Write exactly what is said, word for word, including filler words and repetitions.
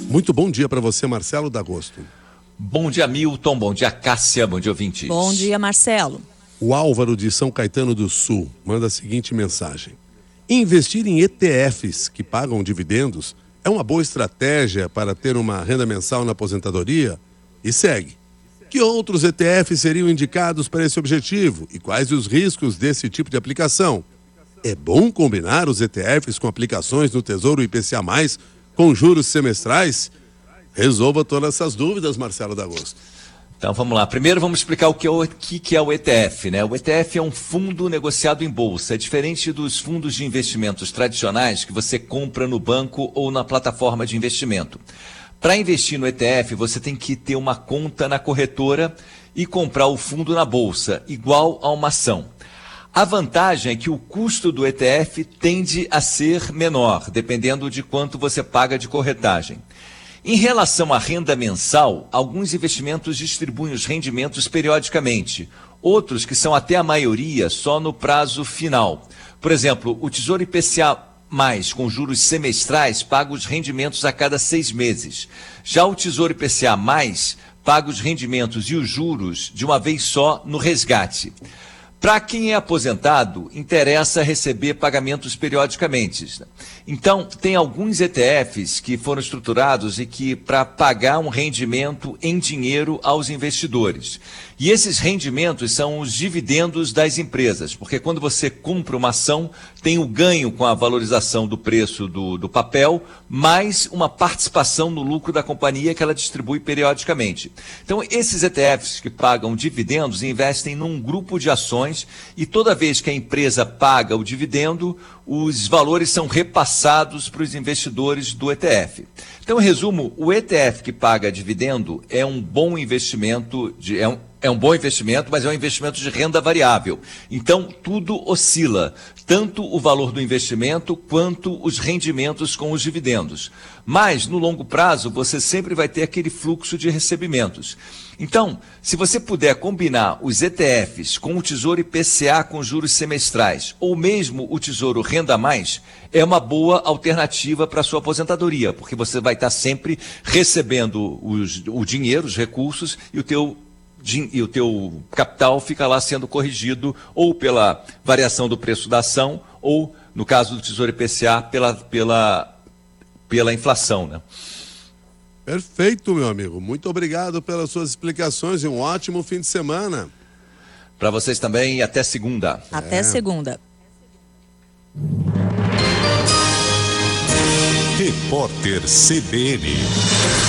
Muito bom dia para você, Marcelo D'Agosto. Bom dia, Milton. Bom dia, Cássia. Bom dia, ouvintes. Bom dia, Marcelo. O Álvaro de São Caetano do Sul manda a seguinte mensagem: investir em E T Fs que pagam dividendos é uma boa estratégia para ter uma renda mensal na aposentadoria? E segue: que outros E T Fs seriam indicados para esse objetivo e quais os riscos desse tipo de aplicação? É bom combinar os E T Fs com aplicações no Tesouro I P C A mais, com juros semestrais? Resolva todas essas dúvidas, Marcelo D'Agosto. Então vamos lá. Primeiro vamos explicar o que é o, que é o E T F, né? O E T F é um fundo negociado em bolsa. É diferente dos fundos de investimentos tradicionais que você compra no banco ou na plataforma de investimento. Para investir no E T F, você tem que ter uma conta na corretora e comprar o fundo na bolsa, igual a uma ação. A vantagem é que o custo do E T F tende a ser menor, dependendo de quanto você paga de corretagem. Em relação à renda mensal, alguns investimentos distribuem os rendimentos periodicamente, outros, que são até a maioria, só no prazo final. Por exemplo, o Tesouro I P C A mais, com juros semestrais, paga os rendimentos a cada seis meses. Já o Tesouro I P C A mais, paga os rendimentos e os juros de uma vez só no resgate. Para quem é aposentado, interessa receber pagamentos periodicamente. Então, tem alguns E T Fs que foram estruturados e que para pagar um rendimento em dinheiro aos investidores. E esses rendimentos são os dividendos das empresas, porque quando você compra uma ação, tem o ganho com a valorização do preço do, do papel, mais uma participação no lucro da companhia que ela distribui periodicamente. Então, esses E T Fs que pagam dividendos investem num grupo de ações e toda vez que a empresa paga o dividendo, os valores são repassados para os investidores do E T F. Então, em resumo, o E T F que paga dividendo é um bom investimento, de, é, um, é um bom investimento, mas é um investimento de renda variável. Então, tudo oscila, tanto o valor do investimento quanto os rendimentos com os dividendos. Mas, no longo prazo, você sempre vai ter aquele fluxo de recebimentos. Então, se você puder combinar os E T Fs com o Tesouro I P C A com juros semestrais, ou mesmo o Tesouro Renda Mais, é uma boa alternativa para a sua aposentadoria, porque você vai estar sempre recebendo os, o dinheiro, os recursos, e o teu e o teu capital fica lá sendo corrigido ou pela variação do preço da ação ou, no caso do Tesouro I P C A, pela, pela, pela inflação, né? Perfeito, meu amigo. Muito obrigado pelas suas explicações e um ótimo fim de semana. Para vocês também e até segunda. Até É. segunda. Repórter C B N.